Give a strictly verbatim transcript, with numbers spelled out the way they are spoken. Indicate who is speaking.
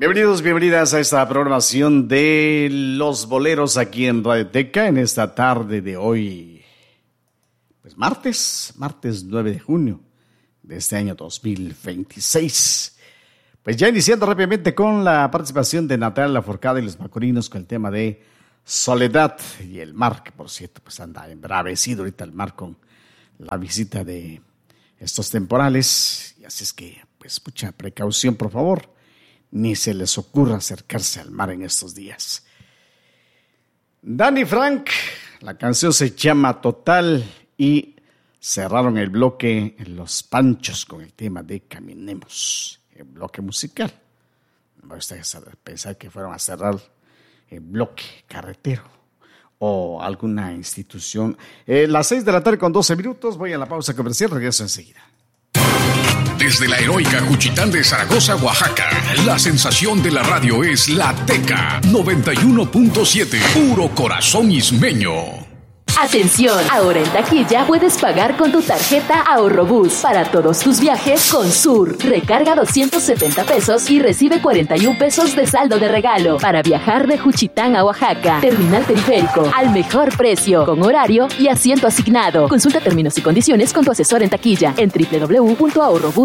Speaker 1: Bienvenidos, bienvenidas a esta programación de Los Boleros aquí en Radioteca en esta tarde de hoy, pues martes, martes nueve de junio de este año dos mil veintiséis. Pues ya iniciando rápidamente con la participación de Natalia Lafourcade y los macorinos con el tema de Soledad y el mar, que por cierto pues anda embravecido ahorita el mar con la visita de estos temporales, y así es que pues mucha precaución por favor. Ni se les ocurra acercarse al mar en estos días. Dani Frank, la canción se llama Total y cerraron el bloque en Los Panchos con el tema de Caminemos, el bloque musical. No me gusta pensar que fueron a cerrar el bloque carretero o alguna institución. Eh, las seis de la tarde con doce minutos, voy a la pausa comercial, regreso enseguida.
Speaker 2: Desde la heroica Juchitán de Zaragoza, Oaxaca, la sensación de la radio es La Teca noventa y uno punto siete, puro corazón ismeño.
Speaker 3: Atención, ahora en taquilla puedes pagar con tu tarjeta Ahorrobús para todos tus viajes con Sur. Recarga doscientos setenta pesos y recibe cuarenta y un pesos de saldo de regalo para viajar de Juchitán a Oaxaca. Terminal Periférico, al mejor precio, con horario y asiento asignado. Consulta términos y condiciones con tu asesor en taquilla en doble u doble u doble u punto ahorrobús